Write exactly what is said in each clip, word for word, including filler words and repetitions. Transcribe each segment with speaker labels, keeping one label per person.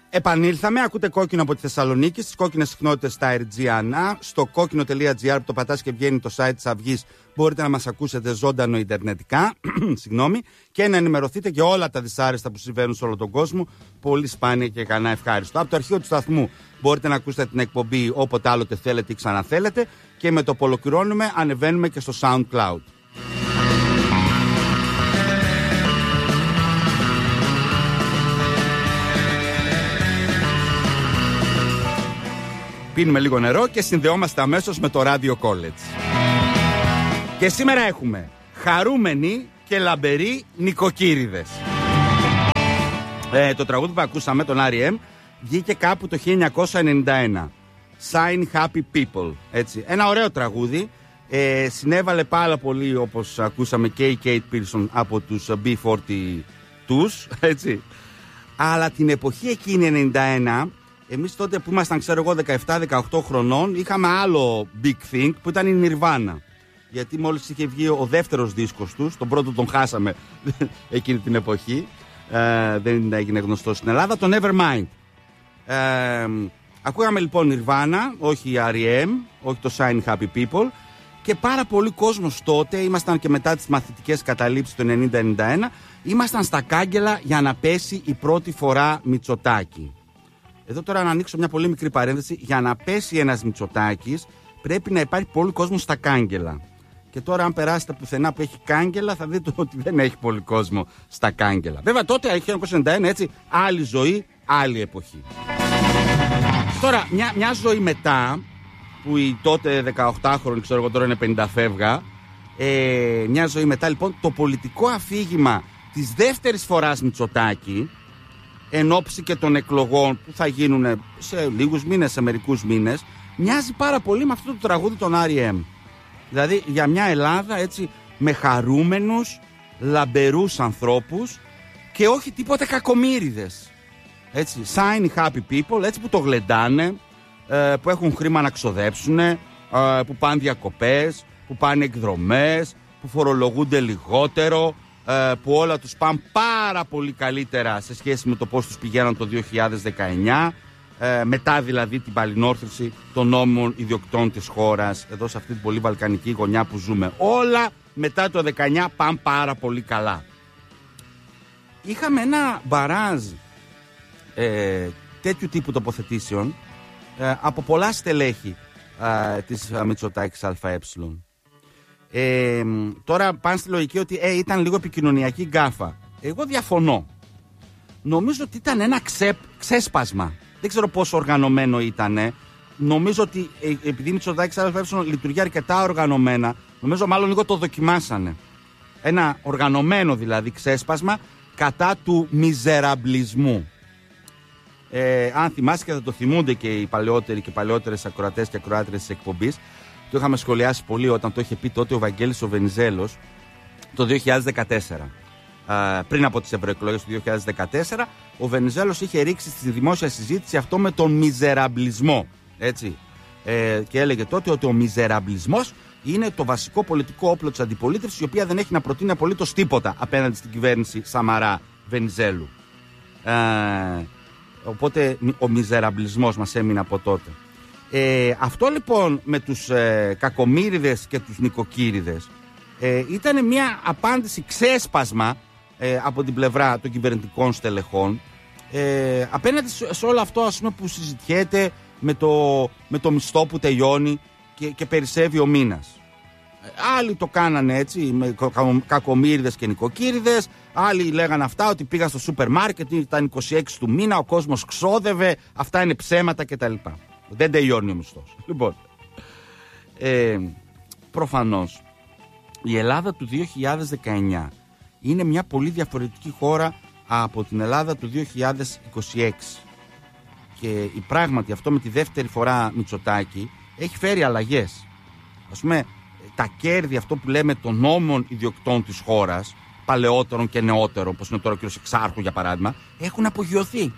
Speaker 1: Επανήλθαμε, ακούτε Κόκκινο από τη Θεσσαλονίκη, στις κόκκινες συχνότητες στα αρ τζι Ανά, στο κόκκινο τελεία τζι άρ που το πατάς και βγαίνει το site της Αυγής, μπορείτε να μας ακούσετε ζωντανό ιντερνετικά συγγνώμη, και να ενημερωθείτε και όλα τα δυσάρεστα που συμβαίνουν σε όλο τον κόσμο, πολύ σπάνια και κανένα ευχάριστο. Από το αρχείο του σταθμού μπορείτε να ακούσετε την εκπομπή όποτε άλλοτε θέλετε ή ξαναθέλετε, και με το που ολοκληρώνουμε ανεβαίνουμε και στο SoundCloud. Πίνουμε λίγο νερό και συνδεόμαστε αμέσως με το Radio College. Και σήμερα έχουμε χαρούμενοι και λαμπεροί νοικοκύριδες. Ε, το τραγούδι που ακούσαμε, τον αρ ι εμ, βγήκε κάπου το χίλια εννιακόσια ενενήντα ένα. Sign Happy People. Έτσι. Ένα ωραίο τραγούδι. Ε, συνέβαλε πάρα πολύ, όπως ακούσαμε, και η Kate Pearson από τους μπι φορty two. Έτσι. Αλλά την εποχή εκείνη ενενήντα ένα... Εμείς τότε που ήμασταν, ξέρω εγώ, δεκαεπτά δεκαοκτώ χρονών, είχαμε άλλο big thing που ήταν η Nirvana. Γιατί μόλις είχε βγει ο δεύτερος δίσκος τους, τον πρώτο τον χάσαμε εκείνη την εποχή, ε, δεν έγινε γνωστό στην Ελλάδα, το Nevermind. Ε, ακούγαμε λοιπόν Nirvana, όχι αρ ι εμ, όχι το Sign Happy People, και πάρα πολλοί κόσμος τότε, ήμασταν και μετά τις μαθητικές καταλήψεις του ενενήντα ενενήντα ένα, ήμασταν στα κάγκελα για να πέσει η πρώτη φορά Μητσοτάκη. Εδώ τώρα να ανοίξω μια πολύ μικρή παρένθεση. Για να πέσει ένας Μητσοτάκης πρέπει να υπάρχει πολύ κόσμο στα κάγκελα. Και τώρα, αν περάσετε πουθενά που έχει κάγκελα, θα δείτε ότι δεν έχει πολύ κόσμο στα κάγκελα. Βέβαια, τότε, χίλια εννιακόσια ενενήντα ένα, έτσι, άλλη ζωή, άλλη εποχή. Τώρα, μια, μια ζωή μετά, που η τότε δεκαοκτάχρονη, ξέρω εγώ τώρα είναι πενήντα φεύγα, ε, μια ζωή μετά, λοιπόν, το πολιτικό αφήγημα της δεύτερης φοράς Μητσοτάκη, εν ώψη και των εκλογών που θα γίνουν σε λίγους μήνες, σε μερικούς μήνες, μοιάζει πάρα πολύ με αυτό το τραγούδι των αρ ι εμ. Δηλαδή για μια Ελλάδα, έτσι, με χαρούμενους, λαμπερούς ανθρώπους και όχι τίποτα κακομοίριδες. Έτσι, sign happy people, έτσι, που το γλεντάνε, που έχουν χρήμα να ξοδέψουν, που πάνε διακοπές, που πάνε εκδρομές, που φορολογούνται λιγότερο, που όλα τους πάνε πάρα πολύ καλύτερα σε σχέση με το πώς τους πηγαίναν το δύο χιλιάδες δεκαεννιά, μετά δηλαδή την παλινόρθωση των νόμιμων ιδιοκτών της χώρας, εδώ σε αυτή την πολύ βαλκανική γωνιά που ζούμε. Όλα μετά το δεκαεννιά πάνε πάρα πολύ καλά. Είχαμε ένα μπαράζ ε, τέτοιου τύπου τοποθετήσεων ε, από πολλά στελέχη ε, της Μητσοτάκης ΑΕ. Ε, τώρα πάνε στη λογική ότι ε, ήταν λίγο επικοινωνιακή γκάφα. Εγώ διαφωνώ. Νομίζω ότι ήταν ένα ξε, ξέσπασμα. Δεν ξέρω πόσο οργανωμένο ήταν. Νομίζω ότι ε, επειδή η Μητσοτάκης ΑΕ λειτουργεί αρκετά οργανωμένα, νομίζω μάλλον λίγο το δοκιμάσανε. Ένα οργανωμένο δηλαδή ξέσπασμα κατά του μιζεραμπλισμού. Ε, αν θυμάσαι, και θα το θυμούνται και οι παλαιότεροι και παλαιότερες ακροατές και ακροάτρες της εκπομπής, το είχαμε σχολιάσει πολύ όταν το είχε πει τότε ο Βαγγέλης ο Βενιζέλος το δύο χιλιάδες δεκατέσσερα. Α, πριν από τις ευρωεκλογές του δύο χιλιάδες δεκατέσσερα, ο Βενιζέλος είχε ρίξει στη δημόσια συζήτηση αυτό με τον μιζεραμπλισμό. Έτσι. Ε, και έλεγε τότε ότι ο μιζεραμπλισμός είναι το βασικό πολιτικό όπλο της αντιπολίτευσης, η οποία δεν έχει να προτείνει απολύτως τίποτα απέναντι στην κυβέρνηση Σαμαρά Βενιζέλου. Ε, οπότε ο μιζεραμπλισμός μας έμεινε από τότε. Ε, αυτό λοιπόν με τους ε, κακομοίριδες και τους νοικοκύριδες ε, ήταν μια απάντηση, ξέσπασμα ε, από την πλευρά των κυβερνητικών στελεχών ε, απέναντι σε, σε όλο αυτό, ας πούμε, που συζητιέται με το, με το μισθό που τελειώνει και, και περισσεύει ο μήνας. Άλλοι το κάνανε έτσι με κακομοίριδες και νοικοκύριδες, άλλοι λέγανε αυτά ότι πήγα στο σούπερ μάρκετ, ήταν είκοσι έξι του μήνα, ο κόσμος ξόδευε, αυτά είναι ψέματα κτλ. Δεν τελειώνει ο μισθός. Λοιπόν, ε, προφανώς η Ελλάδα του δύο χιλιάδες δεκαεννιά είναι μια πολύ διαφορετική χώρα από την Ελλάδα του δύο χιλιάδες είκοσι έξι. Και η πράγματι αυτό με τη δεύτερη φορά Μητσοτάκη έχει φέρει αλλαγές. Ας πούμε, τα κέρδη, αυτό που λέμε των νόμων ιδιοκτών της χώρας, παλαιότερων και νεότερων, όπως είναι τώρα ο κ. Εξάρχου για παράδειγμα, έχουν απογειωθεί.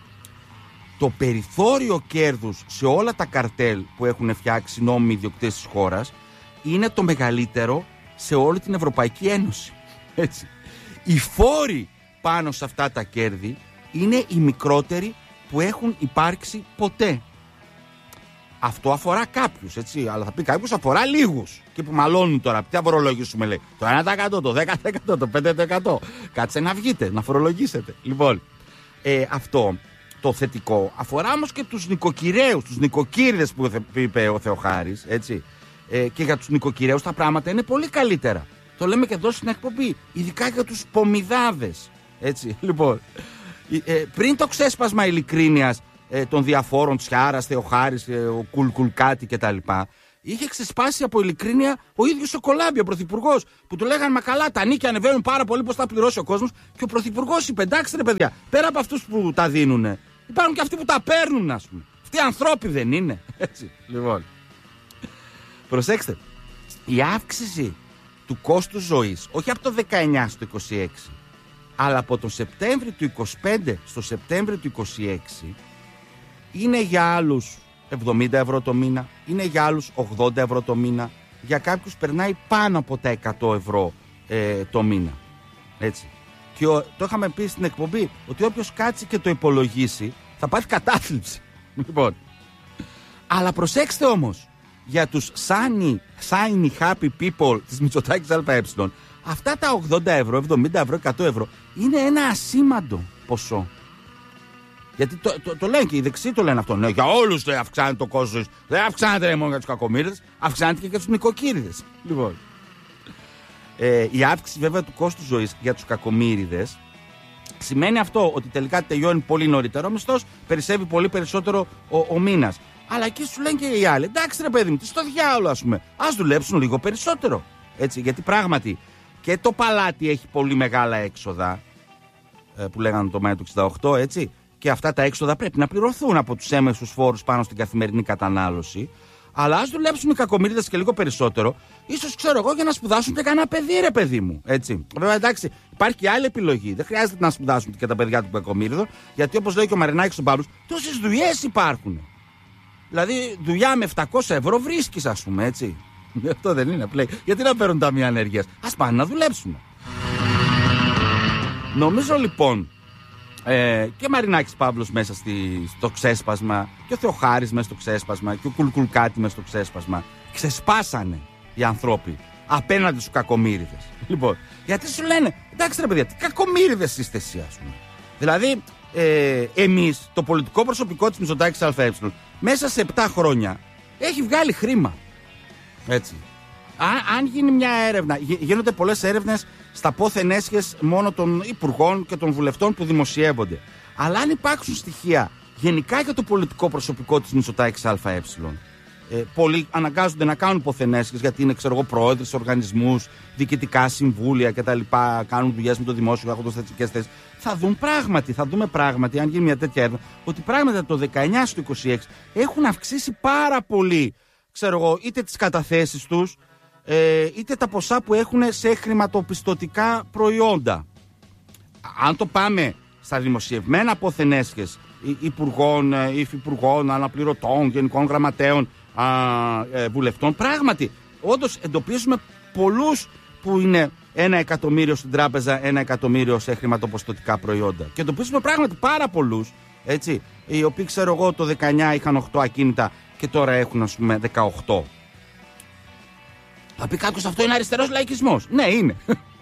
Speaker 1: Το περιθώριο κέρδους σε όλα τα καρτέλ που έχουν φτιάξει νόμιμοι ιδιοκτήτες της χώρας είναι το μεγαλύτερο σε όλη την Ευρωπαϊκή Ένωση. Έτσι. Οι φόροι πάνω σε αυτά τα κέρδη είναι οι μικρότεροι που έχουν υπάρξει ποτέ. Αυτό αφορά κάποιους, έτσι, αλλά θα πει κάποιος αφορά λίγους. Και που μαλώνουν τώρα, ποια φορολογήσουμε, λέει. Το ένα τοις εκατό, το δέκα τοις εκατό, το πέντε τοις εκατό. Κάτσε να βγείτε, να φορολογήσετε. Λοιπόν, ε, αυτό το θετικό αφορά όμως και τους νοικοκυρέους, τους νοικοκύριδες που είπε ο Θεοχάρης, έτσι. Ε, και για τους νοικοκυρέους τα πράγματα είναι πολύ καλύτερα. Το λέμε και εδώ στην εκπομπή, ειδικά για τους πομιδάδες. Έτσι, λοιπόν, ε, πριν το ξέσπασμα ειλικρίνειας ε, των διαφόρων, Τσιάρας, Θεοχάρης, ε, ο Κουλκουλκάτη κτλ., είχε ξεσπάσει από ειλικρίνεια ο ίδιος ο Κολάμπη, ο πρωθυπουργός, που του λέγανε μα καλά, τα νίκια ανεβαίνουν πάρα πολύ, πώς θα πληρώσει ο κόσμος. Και ο πρωθυπουργός είπε: εντάξει, ρε παιδιά, πέρα από αυτούς που τα δίνουνε, υπάρχουν και αυτοί που τα παίρνουν, ας πούμε. Αυτοί ανθρώποι δεν είναι. Έτσι, λοιπόν. Προσέξτε, η αύξηση του κόστου ζωής, όχι από το δεκαεννιά στο είκοσι έξι, αλλά από τον Σεπτέμβρη του είκοσι πέντε στο Σεπτέμβρη του είκοσι έξι, είναι για άλλους εβδομήντα ευρώ το μήνα, είναι για άλλους ογδόντα ευρώ το μήνα, για κάποιους περνάει πάνω από τα εκατό ευρώ ε, το μήνα. Έτσι. Και ο, το είχαμε πει στην εκπομπή ότι όποιος κάτσει και το υπολογίσει θα πάθει κατάθλιψη. Λοιπόν. Αλλά προσέξτε όμως, για τους sunny, shiny happy people της Μητσοτάκης ΑΕ, αυτά τα ογδόντα ευρώ, εβδομήντα ευρώ, εκατό ευρώ είναι ένα ασήμαντο ποσό. Γιατί το, το, το λένε και οι δεξιοί το λένε αυτό. Ναι, για όλους δεν αυξάνεται το κόστος. Δεν αυξάνεται μόνο για τους κακομοίριδες, αυξάνεται και για τους νοικοκύριδες. Λοιπόν. Ε, η αύξηση βέβαια του κόστου ζωής για τους κακομοίριδες σημαίνει αυτό, ότι τελικά τελειώνει πολύ νωρίτερα ο μισθός, περισσεύει πολύ περισσότερο ο, ο μήνας. Αλλά εκεί σου λένε και οι άλλοι: εντάξει, ρε παιδί μου, τι στο διάολο, ας πούμε. Ας δουλέψουν λίγο περισσότερο. Έτσι, γιατί πράγματι και το παλάτι έχει πολύ μεγάλα έξοδα, ε, που λέγανε το Μάιο του εξήντα οκτώ, έτσι. Και αυτά τα έξοδα πρέπει να πληρωθούν από τους έμεσους φόρους πάνω στην καθημερινή κατανάλωση. Αλλά ας δουλέψουν οι κακομοίριδες και λίγο περισσότερο, ίσως ξέρω εγώ για να σπουδάσουν και κανένα παιδί, ρε παιδί μου. Έτσι. Βέβαια, εντάξει, υπάρχει και άλλη επιλογή. Δεν χρειάζεται να σπουδάσουν και τα παιδιά του κακομοίριδων, γιατί όπως λέει και ο Μαρινάκης στον Παύλους, τόσες δουλειές υπάρχουν. Δηλαδή, δουλειά με επτακόσια ευρώ βρίσκεις, ας πούμε, έτσι. Αυτό δεν είναι πλέον. Γιατί να παίρνουν ταμεία ανεργίας? Ας πάνε να δουλέψουν. Νομίζω λοιπόν. Ε, και Μαρινάκης Παύλος μέσα στη, στο ξέσπασμα, και ο Θεοχάρης μέσα στο ξέσπασμα, και ο Κουλκουλκάτη μέσα στο ξέσπασμα. Ξεσπάσανε οι ανθρώποι απέναντι στους κακομοίριδες. Λοιπόν, γιατί σου λένε, εντάξει ρε παιδιά, τι κακομοίριδες είστε εσύ, ας πούμε. Δηλαδή, ε, εμείς, το πολιτικό προσωπικό της Μητσοτάκης ΑΕ, μέσα σε επτά χρόνια έχει βγάλει χρήμα. Έτσι. Αν, αν γίνει μια έρευνα, γίνονται πολλές έρευνες στα πόθεν έσχες μόνο των υπουργών και των βουλευτών που δημοσιεύονται. Αλλά αν υπάρξουν στοιχεία γενικά για το πολιτικό προσωπικό της Μητσοτάκης ΑΕ, ε, πολλοί αναγκάζονται να κάνουν πόθεν έσχες γιατί είναι, ξέρω εγώ, πρόεδροι σε οργανισμούς, διοικητικά συμβούλια κτλ. Κάνουν δουλειές με το δημόσιο, έχουν θετικές θέσεις. Θα δουν πράγματι, θα δούμε πράγματι, αν γίνει μια τέτοια έρευνα, ότι πράγματι από το δεκαεννιά στο είκοσι έξι έχουν αυξήσει πάρα πολύ, ξέρω εγώ, είτε τις καταθέσεις τους, Ε, είτε τα ποσά που έχουν σε χρηματοπιστωτικά προϊόντα. Αν το πάμε στα δημοσιευμένα πόθεν έσχες υπουργών, υφυπουργών, αναπληρωτών, γενικών γραμματέων, α, ε, βουλευτών, πράγματι όντως εντοπίζουμε πολλούς που είναι ένα εκατομμύριο στην τράπεζα, ένα εκατομμύριο σε χρηματοπιστωτικά προϊόντα. Και εντοπίζουμε πράγματι πάρα πολλούς, έτσι, οι οποίοι, ξέρω εγώ, το δεκαεννιά είχαν οκτώ ακίνητα και τώρα έχουν, ας πούμε, δεκαοκτώ. Θα πει κάποιος αυτό είναι αριστερός λαϊκισμός. Ναι, είναι.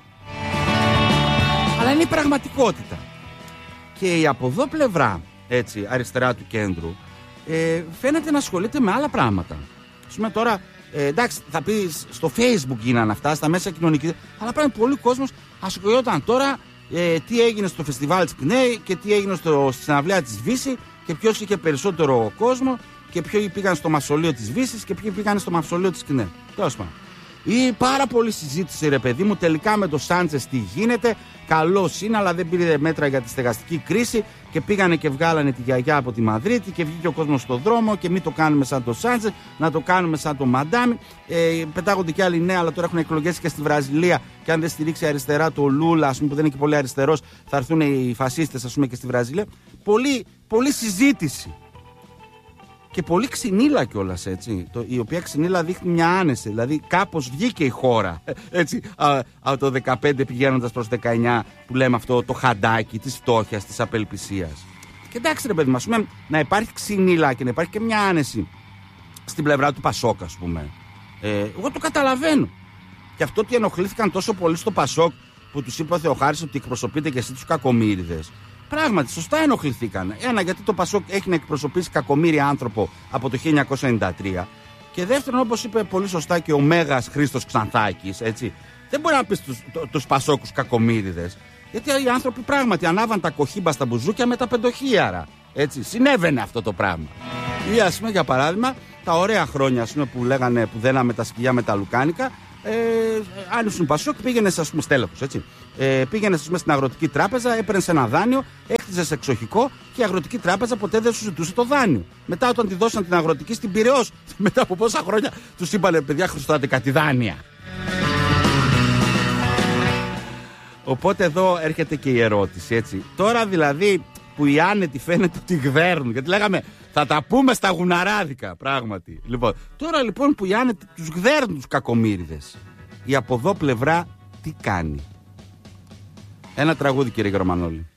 Speaker 1: Αλλά είναι η πραγματικότητα. Και η από εδώ πλευρά, έτσι, αριστερά του κέντρου, ε, φαίνεται να ασχολείται με άλλα πράγματα. Ας πούμε τώρα, ε, εντάξει, θα πει στο Facebook γίνανε αυτά, στα μέσα κοινωνικής, αλλά πράγματι πολλοί κόσμος ασχολιόταν τώρα ε, τι έγινε στο φεστιβάλ της ΚΝΕ και τι έγινε στο, στη συναυλία της Βύση και ποιος είχε περισσότερο κόσμο και ποιοι πήγαν στο μαυσολείο της Βύσης και ποιοι πήγαν στο μαυσολείο της ΚΝΕ. Τέλος πάντων. Ή πάρα πολύ συζήτηση, ρε παιδί μου, τελικά με το Σάντσες τι γίνεται. Καλός είναι, αλλά δεν πήρε μέτρα για τη στεγαστική κρίση και πήγανε και βγάλανε τη γιαγιά από τη Μαδρίτη και βγήκε ο κόσμος στον δρόμο και μην το κάνουμε σαν το Σάντσες, να το κάνουμε σαν το Μαντάμι. Ε, πετάγονται και άλλοι νέοι, αλλά τώρα έχουν εκλογές και στη Βραζιλία. Και αν δεν στηρίξει αριστερά το Λούλα, ας πούμε, που δεν είναι και πολύ αριστερός, θα έρθουν οι φασίστες, ας πούμε, και στη Βραζιλία. Πολύ, πολύ συζήτηση. Και πολύ ξυνήλα κιόλας, έτσι. Το, η οποία ξυνήλα δείχνει μια άνεση. Δηλαδή, κάπως βγήκε η χώρα. Έτσι, α, από το δεκαπέντε πηγαίνοντας προς δεκαεννιά, που λέμε αυτό το χαντάκι της φτώχειας, της απελπισίας. Και εντάξει, ρε παιδί μου, να υπάρχει ξυνήλα και να υπάρχει και μια άνεση στην πλευρά του Πασόκ, ας πούμε. Ε, εγώ το καταλαβαίνω. Και αυτό ότι ενοχλήθηκαν τόσο πολύ στο Πασόκ που τους είπε ο Θεοχάρης ότι εκπροσωπείτε και εσύ τους κακομοίριδες. Πράγματι, σωστά ενοχληθήκαν. Ένα, γιατί το Πασόκ έχει να εκπροσωπήσει κακομοίρια άνθρωπο από το χίλια εννιακόσια ενενήντα τρία. Και δεύτερον, όπως είπε πολύ σωστά και ο Μέγας Χρήστος Ξανθάκης, έτσι, δεν μπορεί να πεις τους, το, τους Πασόκους κακομοίριδες. Γιατί οι άνθρωποι πράγματι ανάβαν τα κοχύμπα στα μπουζούκια με τα πεντοχίαρα. Έτσι, συνέβαινε αυτό το πράγμα. Ή ας πούμε, για παράδειγμα, τα ωραία χρόνια ας πούμε, που λέγανε που δέναμε τα σκυλιά με τα λουκάνικα. Ε, αν ήσουν Πασόκ, πήγαινε ας πούμε στέλεχος, έτσι. Ε, πήγαινε ας πούμε στην Αγροτική Τράπεζα, έπαιρνε ένα δάνειο, έκτιζε εξοχικό και η Αγροτική Τράπεζα ποτέ δεν σου ζητούσε το δάνειο. Μετά, όταν τη δώσαν την Αγροτική στην Πειραιώς, μετά από πόσα χρόνια τους είπανε, παιδιά, χρωστάτε κάτι δάνεια. Οπότε εδώ έρχεται και η ερώτηση, έτσι. Τώρα δηλαδή που οι άνετοι φαίνεται ότι γδέρνουν, γιατί λέγαμε θα τα πούμε στα γουναράδικα, πράγματι. Λοιπόν, τώρα λοιπόν που οι άνετοι τους γδέρνουν τους κακομοίριδες, η από εδώ πλευρά τι κάνει? Ένα τραγούδι, κύριε Γερμανόλη.